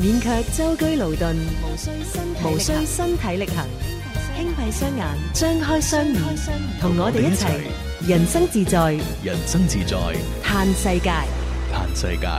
勉強舟車勞頓，無需身體力行，輕閉雙眼，張開雙耳，同我哋一齊人生自在， 人生自在， 嘆世界。 嘆世界。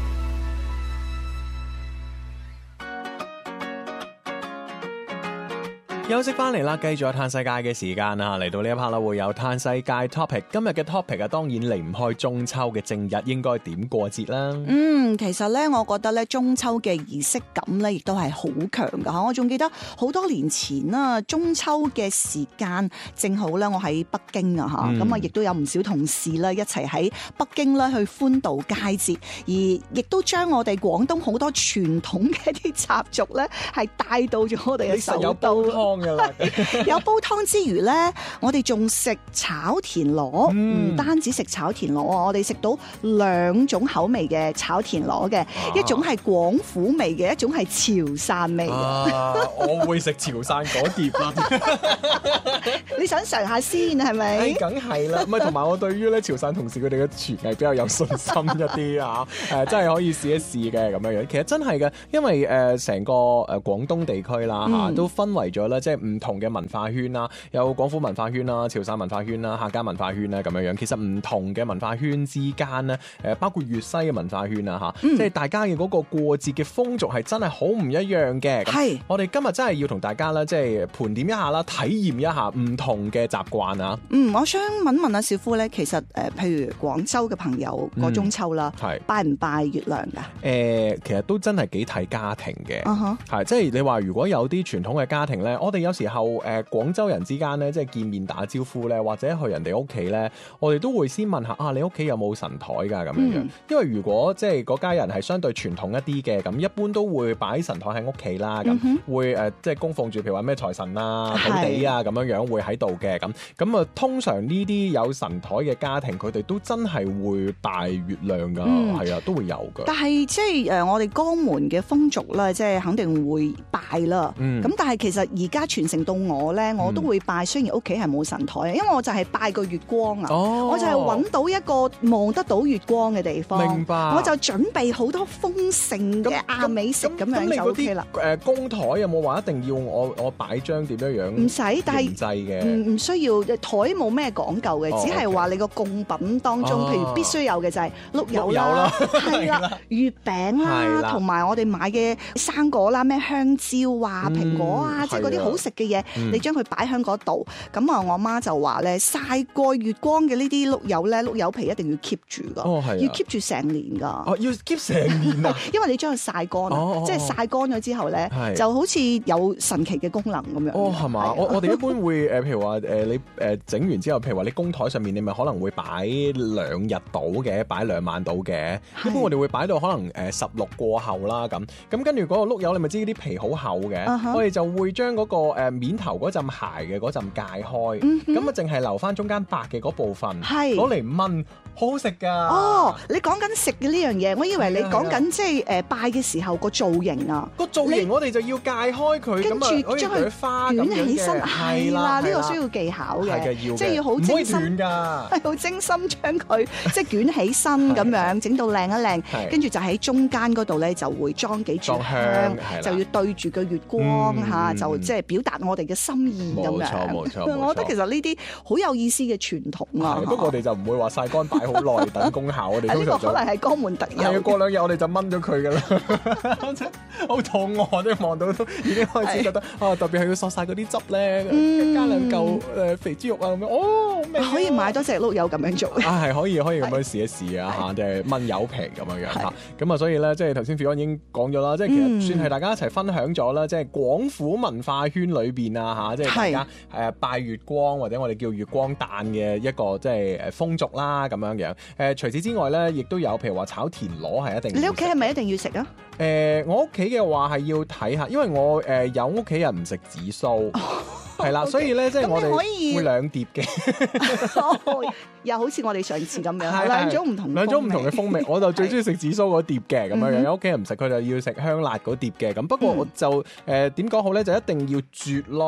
休息翻嚟啦，繼續有嘆世界嘅時間啊！嚟到呢一 part 啦，會有嘆世界 topic。今日嘅 topic 啊，當然離唔開中秋嘅正日，應該點過節啦？ 其實咧，我覺得咧，中秋嘅儀式感咧，亦都係好強噶吓。我仲記得好多年前啦，中秋嘅時間正好咧，我喺北京啊吓，咁啊，亦都有唔少同事咧一齊喺北京咧去歡度佳節，而亦都將我哋廣東好多傳統嘅一啲習俗咧，係帶到咗我哋嘅首都。有煲湯之餘咧，我哋仲食炒田螺，唔單止食炒田螺啊，我哋食到兩種口味嘅炒田螺嘅，一種係廣府味嘅，一種係潮汕味嘅。 我會食潮汕嗰碟啦。 你想嘗下先係咪？ 梗係啦，同埋我對於咧潮汕同事佢哋嘅廚藝比較有信心一啲啊，真係可以試一試嘅咁樣樣。其實真係嘅，因為成個廣東地區啦嚇，都分為咗咧，即係唔同嘅文化圈啦，有廣府文化圈啦、潮汕文化圈啦、客家文化圈啦咁樣樣。其實唔同嘅文化圈之間咧，包括粵西嘅文化圈啦嚇，即係大家嘅嗰個過節嘅風俗係真係好唔一樣嘅。係，我哋今日真係要同大家咧，即係盤點一下啦，體驗一下唔同嘅習慣啊。 我想問阿小夫咧，其實譬如廣州嘅朋友過中秋啦，拜唔拜月亮㗎？ 其實都真係幾睇家庭嘅，係即係你話如果有啲傳統嘅家庭咧，我哋有時候廣州人之間咧，即係見面打招呼咧，或者去人哋屋企咧，我哋都會先問下你屋企有冇神台㗎咁樣樣。因為如果即係嗰家人係相對傳統一啲嘅，咁一般都會擺神台喺屋企啦，咁會即係供奉住譬如話咩財神啊、土地啊咁樣樣會喺度嘅，咁啊通常呢啲有神台嘅家庭，佢哋都真係會拜月亮㗎，係啊，都會有㗎。 但係即係我哋江門嘅風俗咧，即係肯定會拜啦。咁但係其實而家傳承到我咧，我都會拜，雖然屋企係冇神台，因為我就係拜個月光啊。我就係揾到一個望得到月光嘅地方。明白。我就準備好多豐盛嘅亞美食咁樣就 OK 啦。 公台有冇話一定要我擺張點樣樣？唔使，但係唔需要，台冇咩講究嘅，只係話你個供品當中，譬如必須有嘅就係碌柚啦，係啦，月餅啦，同埋我哋買嘅生果啦，咩香蕉啊、蘋果啊，即係嗰啲好食嘅嘢，你將佢擺喺嗰度。咁啊，我媽就話咧，曬過月光嘅呢啲碌柚咧，碌柚皮一定要 keep 住噶，要 keep 住成年噶。 要 keep 成年啊！ 因為你將佢曬乾，即係曬乾咗之後咧，就好似有神奇嘅功能咁樣。 係嘛？我哋一般會譬如話你整完之後，譬如話你公台上面，你咪可能會擺2日到嘅，擺2晚到嘅。一般我哋會擺到可能16過後啦咁跟住嗰個碌柚，你咪知啲皮好厚嘅，我哋就會將嗰個面頭嗰陣鞋嘅嗰陣解開，咁啊淨係留翻中間白嘅嗰部分，攞嚟炆，好好食㗎。你講緊食嘅呢樣嘢，我以為你講緊即係拜嘅時候個造型啊。個造型我哋就要解開佢，跟住將佢捲起身，係啦，呢個需要技巧嘅，即係要好精心，係好精心將佢即係捲起身咁樣，整到靚一靚，跟住就喺中間嗰度咧就會裝幾炷香，就要對住個月光嚇，就即係表達我哋嘅心意咁樣。冇錯。我覺得其實呢啲好有意思嘅傳統啊。 不過我哋就唔會話曬乾擺好耐等功效，我哋通常呢個可能係江門特有。 係啊，過2日我哋就炆咗佢㗎啦。好肚餓，即係望到都已經開始覺得特別係要索曬嗰啲汁咧，加2嚿肥豬肉啊咁樣。 可以買多隻碌柚咁樣做。 係可以咁樣試一試啊嚇，即係炆柚皮咁樣樣嚇。咁啊，所以咧即係頭先 Fiona 已經講咗啦，即係其實算係大家一齊分享咗啦，即係廣府文化圈裏邊啊嚇，即係大家拜月光或者我哋叫月光誕嘅一個即係風俗啦咁樣樣。除此之外咧，亦都有譬如話炒田螺係一定。 你屋企係咪一定要食啊？ 我屋企嘅話係要睇下，因為我有屋企人唔食紫蘇，係啦，所以咧即係我哋會2碟嘅， 又好似我哋上次咁樣，兩種唔同嘅風味。我就最中意食紫蘇嗰碟嘅咁樣樣，有屋企人唔食，佢就要食香辣嗰碟嘅。咁不過我就點講好咧，就一定要絕咯。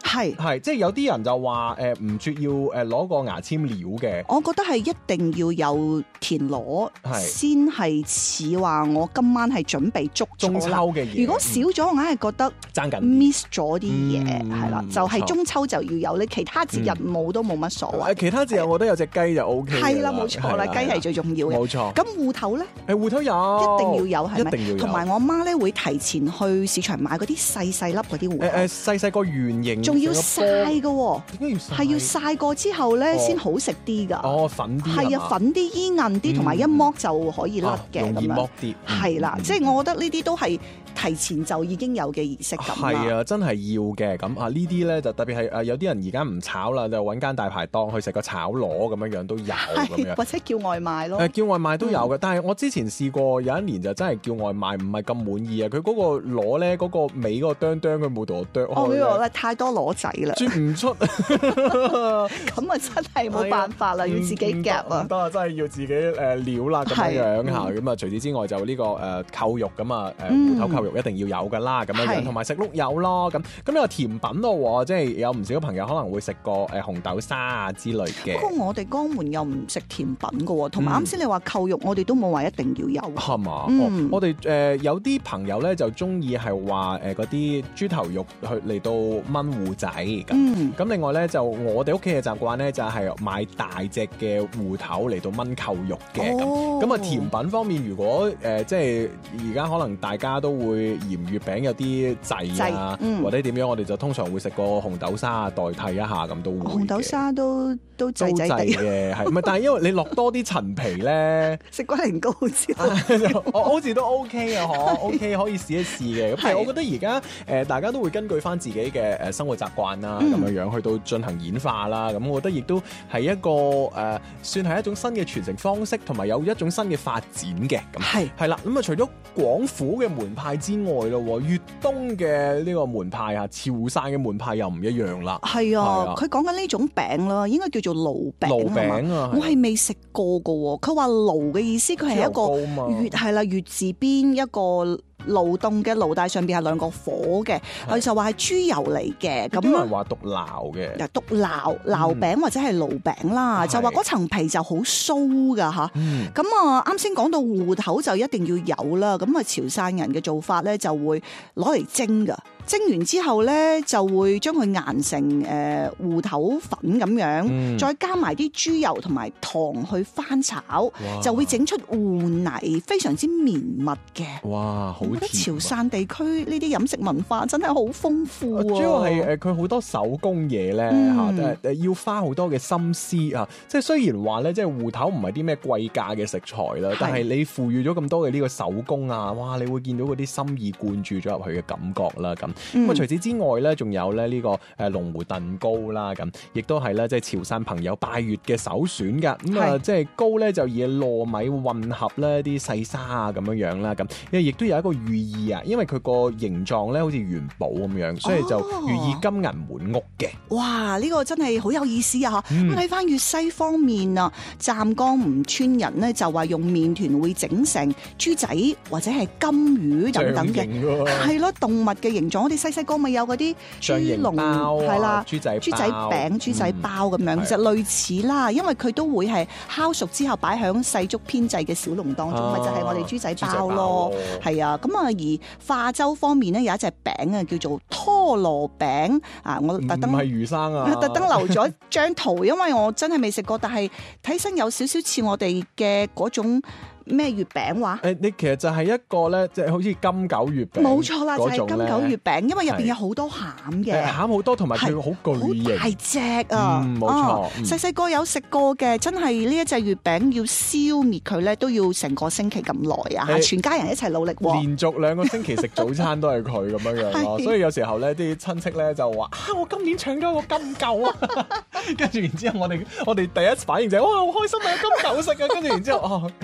係， 即係有啲人就話唔啜要攞個牙籤料嘅。 我覺得係一定要有田螺係先係似話我今晚係準備捉中秋咗啦。 嘅嘢， 如果少咗，我硬係覺得爭緊啲 miss 咗啲嘢， 嗯係啦， 冇就係錯中秋就要有，你其他節日冇都冇乜所謂。 其他節日我覺得有隻雞就 O K 係啦，冇錯啦，雞係最重要嘅。 冇錯。 咁芋頭咧， 芋頭有， 一定要有係咪？ 一定要有。 同埋我媽咧會提前去市場買嗰啲細細粒嗰啲芋頭， 細細個圓形， 仲要曬嘅喎， 點解要曬？ 係要曬過之後咧先好食啲㗎。 哦，粉啲係啊，粉啲煙韌啲，同埋一剝就可以甩嘅咁樣容易剝。啲。 係啦，即係我覺得呢啲都係提前就已經有嘅儀式感啦。 係啊，真係要嘅。咁啊，呢啲咧就特別係有啲人而家唔炒啦，就揾間大排檔去食個炒螺咁樣都有咁樣。 或者叫外賣咯。 叫外賣都有嘅，但係我之前試過有一年就真係叫外賣唔係咁滿意啊！佢嗰個螺咧，嗰個尾嗰個哚哚佢冇同我哚開。 哦，呢個咧太多螺仔啦， 啜唔出。 咁啊真係冇辦法啦，要自己夾啊唔。得啊，真係要自己料啦咁樣樣嚇。咁啊，除此之外就呢個扣肉咁啊，芋頭扣肉一定要有㗎啦，咁樣樣，同埋食碌柚咯。咁呢個甜品咯，即係有唔少朋友可能會食過紅豆沙啊之類嘅。 不過我哋江門又唔食甜品㗎喎，同埋啱先你話扣肉，我哋都冇話一定要有。 係嘛？我哋有啲朋友咧就中意係話嗰啲豬頭肉去嚟到炆芋仔咁。咁另外咧就我哋屋企嘅習慣咧就係買大隻嘅芋頭嚟到炆扣肉嘅咁。咁啊甜品方面，如果即係而家可能大家都會嫌月餅有啲滯啊，或者點樣，我哋就通常會食個紅豆沙啊代替一下咁都會。 紅豆沙都滯滯地嘅，係唔係？但係因為你落多啲陳皮咧， 食龜苓膏之後， 我好似都 OK 啊，OK 可以試一試嘅。咁但係我覺得而家大家都會根據翻自己嘅生活習慣啦，咁樣樣去到進行演化啦。咁我覺得亦都係一個算係一種新嘅傳承方式，同埋有一種新嘅發展嘅。咁係啦。咁啊，除咗廣府嘅門派之外咯，粵東嘅呢個門派啊，潮汕嘅門派又唔一樣啦。 係啊，佢講緊呢種餅啦，應該叫做爐餅。 爐餅啊， 我係未食過㗎喎。佢話爐嘅意思，佢係一個月係啦，月字邊一個爐凍嘅爐，帶上邊係兩個火嘅，佢就話係豬油嚟嘅。咁有人話獨鬧嘅， 獨鬧餅或者係爐餅啦，就話嗰層皮就好酥噶嚇。咁啊，啱先講到芋頭就一定要有啦。咁啊，潮汕人嘅做法咧就會攞嚟蒸噶。蒸完之後咧，就會將佢研成芋頭粉咁樣，再加埋啲豬油同埋糖去翻炒，就會整出芋泥，非常之綿密嘅。 哇，好甜！ 我覺得潮汕地區呢啲飲食文化真係好豐富啊！ 主要係佢好多手工嘢咧嚇，要花好多嘅心思啊！即係雖然話咧，即係芋頭唔係啲咩貴價嘅食材啦，但係你賦予咗咁多嘅呢個手工啊，哇！你會見到嗰啲心意灌注咗入去嘅感覺啦咁。咁除此之外咧，仲有咧呢個龍湖燉糕啦，咁亦都係咧即係潮汕朋友拜月嘅首選㗎。咁啊，即係糕咧就以糯米混合咧啲細沙啊咁樣樣啦，咁亦都有一個寓意啊，因為佢個形狀咧好似元寶咁樣，所以就寓意金銀滿屋嘅。 哇！呢個真係好有意思啊！咁睇翻粵西方面啊，湛江吳村人咧就話用麵團會整成豬仔或者係金魚等等嘅，係咯，動物嘅形狀。我哋細細個咪有嗰啲豬籠係啦，豬仔餅、豬仔包咁樣，其實類似啦，因為佢都會係烤熟之後擺喺細竹編製嘅小籠當中，咪就係我哋豬仔包咯。係啊，咁啊而化州方面咧有一隻餅啊叫做拖羅餅啊，我特登唔係魚生啊， 特登留咗張圖，因為我真係未食過，但係睇身有少少似我哋嘅嗰種。咩月餅話？ 你其實就係一個咧，即係好似金九月餅， 冇錯啦，就係金九月餅，因為入邊有好多餡嘅， 餡好多，同埋佢好巨型， 好大隻啊！ 冇錯， 細細個有食過嘅，真係呢一隻月餅要消滅佢咧，都要成個星期咁耐啊！全家人一齊努力喎， 連續2個星期食早餐都係佢咁樣樣咯，所以有時候咧啲親戚咧就話我今年搶咗個金九啊！跟住然之後我哋第一反應就係哇好開心啊，金九食啊！跟住然之後弊啦。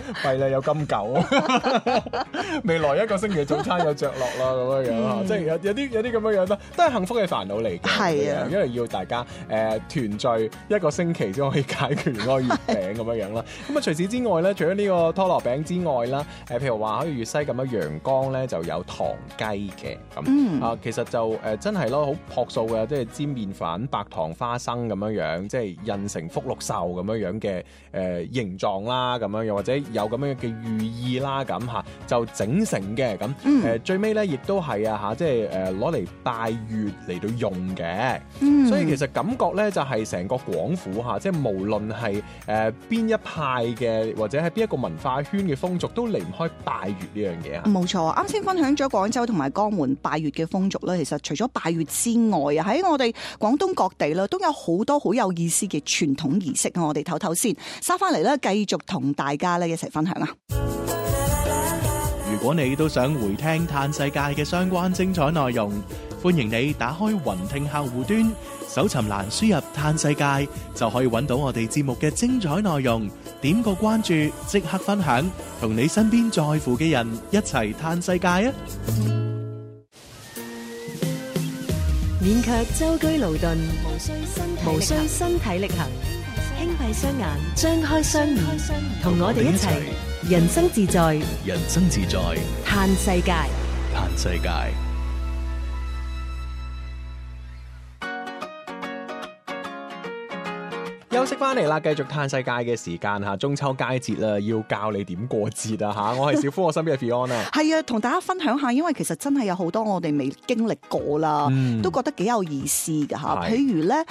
啊，有金狗，未來一個星期早餐有着落啦咁樣樣，即係有啲咁樣樣啦，都係幸福嘅煩惱嚟嘅。 係啊， 因為要大家團聚一個星期先可以解決嗰個月餅咁樣樣啦。咁啊，除此之外咧，除咗呢個拖羅餅之外啦，譬如話好似粵西咁樣陽江咧就有糖雞嘅咁其實就真係咯，好樸素嘅，即係煎麵粉、白糖、花生咁樣樣，即係印成福祿壽咁樣樣嘅形狀啦，咁樣又或者有咁樣嘅寓意啦，咁嚇就整成嘅咁最尾咧亦都係即係攞嚟拜月嚟到用嘅，所以其實感覺咧就係成個廣府即係無論係邊一派嘅或者係邊一個文化圈嘅風俗，都離唔開拜月呢樣嘢。 冇錯，啱先分享咗廣州同埋江門拜月嘅風俗咧，其實除咗拜月之外啊，喺我哋廣東各地啦，都有好多好有意思嘅傳統儀式。我哋唞唞先，收翻嚟咧，繼續同大家咧一齊分享啊！ 如果你都想回聽嘆世界嘅相關精彩內容，歡迎你打開雲聽客戶端，搜尋欄輸入嘆世界，就可以揾到我哋節目嘅精彩內容。點個關注，即刻分享，同你身邊在乎嘅人一齊嘆世界啊！ 勉強舟車勞頓，無需身體力行，輕閉雙眼，張開雙耳，同我哋一齊人生自在， 人生自在， 嘆世界， 嘆世界。 休息翻嚟啦，繼續嘆世界嘅時間嚇，中秋佳節啦，要教你點過節啊嚇！我係小夫，我身邊係 Fiona 啊。 係啊，同大家分享下，因為其實真係有好多我哋未經歷過啦，都覺得幾有意思㗎嚇。譬如咧，